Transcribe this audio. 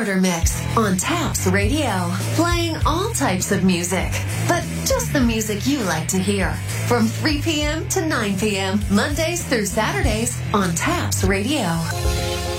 Starter Mix on Taps Radio. Playing all types of music, but just the music you like to hear. From 3 p.m. to 9 p.m., Mondays through Saturdays on Taps Radio.